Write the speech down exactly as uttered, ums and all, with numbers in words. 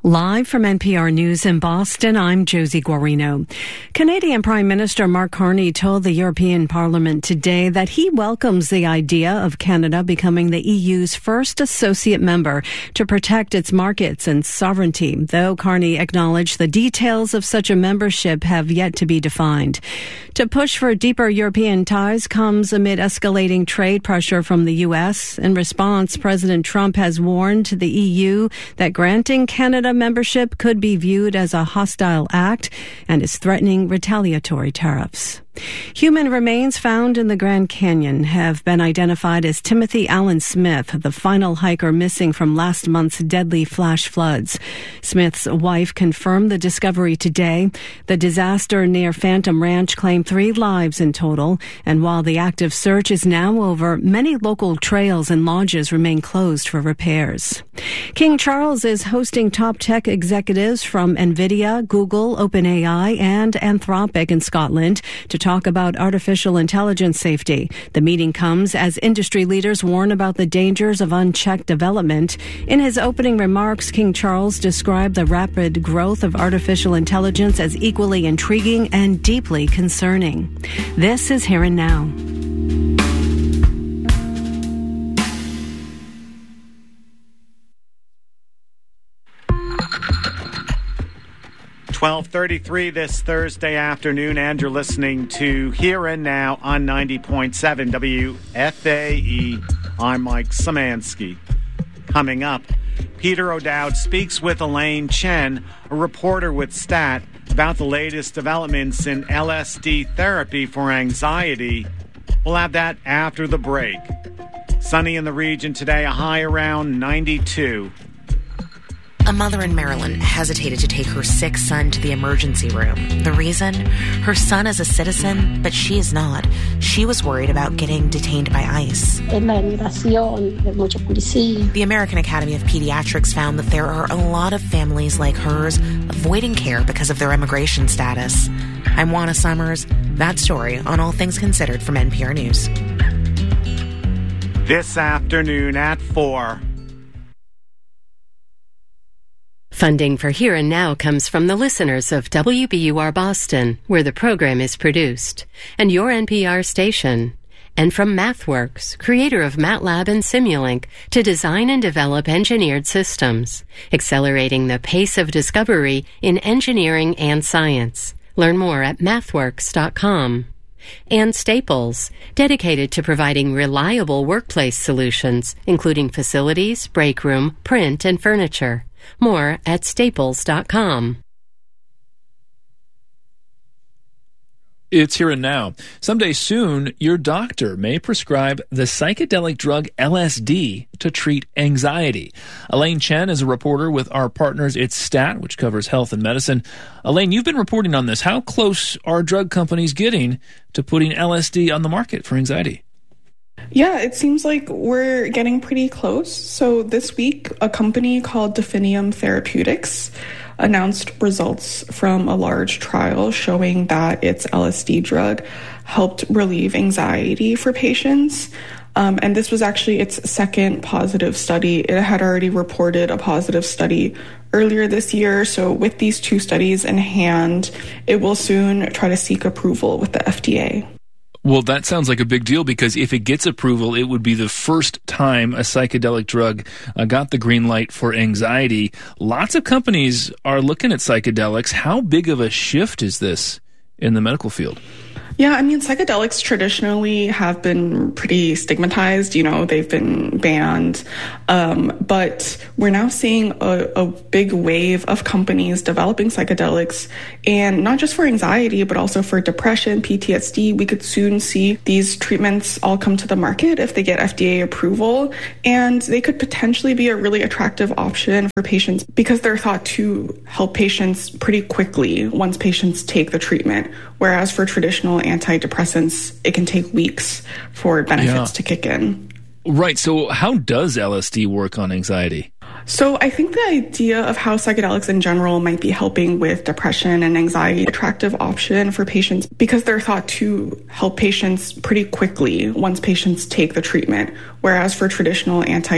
Live from N P R News in Boston, I'm Josie Guarino. Canadian Prime Minister Mark Carney told the European Parliament today that he welcomes the idea of Canada becoming the E U's first associate member to protect its markets and sovereignty, though Carney acknowledged the details of such a membership have yet to be defined. To push for deeper European ties comes amid escalating trade pressure from the U S. In response, President Trump has warned the E U that granting Canada membership could be viewed as a hostile act and is threatening retaliatory tariffs. Human remains found in the Grand Canyon have been identified as Timothy Allen Smith, the final hiker missing from last month's deadly flash floods. Smith's wife confirmed the discovery today. The disaster near Phantom Ranch claimed three lives in total, and while the active search is now over, many local trails and lodges remain closed for repairs. King Charles is hosting top tech executives from NVIDIA, Google, OpenAI, and Anthropic in Scotland to talk about artificial intelligence safety. The meeting comes as industry leaders warn about the dangers of unchecked development. In his opening remarks, King Charles described the rapid growth of artificial intelligence as equally intriguing and deeply concerning. This is Here and Now. twelve thirty-three this Thursday afternoon, and you're listening to Here and Now on ninety point seven W F A E. I'm Mike Szymanski. Coming up, Peter O'Dowd speaks with Elaine Chen, a reporter with STAT, about the latest developments in L S D therapy for anxiety. We'll have that after the break. Sunny in the region today, a high around ninety-two. A mother in Maryland hesitated to take her sick son to the emergency room. The reason? Her son is a citizen, but she is not. She was worried about getting detained by ICE. The American Academy of Pediatrics found that there are a lot of families like hers avoiding care because of their immigration status. I'm Juana Summers. That story on All Things Considered from N P R News. This afternoon at four. Funding for Here and Now comes from the listeners of W B U R Boston, where the program is produced, and your N P R station, and from MathWorks, creator of MATLAB and Simulink, to design and develop engineered systems, accelerating the pace of discovery in engineering and science. Learn more at mathworks dot com. And Staples, dedicated to providing reliable workplace solutions, including facilities, break room, print, and furniture. More at staples dot com. It's Here and Now. Someday soon, your doctor may prescribe the psychedelic drug L S D to treat anxiety. Elaine Chen is a reporter with our partners at STAT, which covers health and medicine. Elaine, you've been reporting on this. How close are drug companies getting to putting L S D on the market for anxiety? Yeah, it seems like we're getting pretty close. So this week, a company called Definium Therapeutics announced results from a large trial showing that its L S D drug helped relieve anxiety for patients. Um, and this was actually its second positive study. It had already reported a positive study earlier this year. So with these two studies in hand, it will soon try to seek approval with the F D A. Well, that sounds like a big deal, because if it gets approval, it would be the first time a psychedelic drug uh, got the green light for anxiety. Lots of companies are looking at psychedelics. How big of a shift is this in the medical field? Yeah, I mean, psychedelics traditionally have been pretty stigmatized. You know, they've been banned. Um, but we're now seeing a, a big wave of companies developing psychedelics, and not just for anxiety, but also for depression, P T S D. We could soon see these treatments all come to the market if they get F D A approval, and they could potentially be a really attractive option for patients because they're thought to help patients pretty quickly once patients take the treatment. Whereas for traditional antidepressants, it can take weeks for benefits yeah. to kick in. Right. So how does L S D work on anxiety? So I think the idea of how psychedelics in general might be helping with depression and anxiety, attractive option for patients because they're thought to help patients pretty quickly once patients take the treatment. Whereas for traditional anti